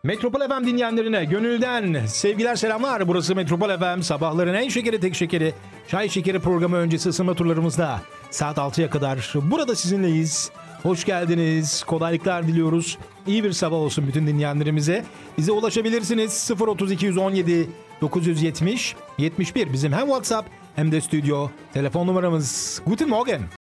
Metropol FM dinleyenlerine gönülden sevgiler selamlar. Burası Metropol FM. Sabahların en şekeri tek şekeri Çay Şekeri programı öncesi ısınma turlarımızda saat 6'ya kadar burada sizinleyiz. Hoş geldiniz. Kolaylıklar diliyoruz. İyi bir sabah olsun bütün dinleyenlerimize. Bize ulaşabilirsiniz. 03217 970 71 bizim hem WhatsApp hem de stüdyo telefon numaramız. Guten Morgen.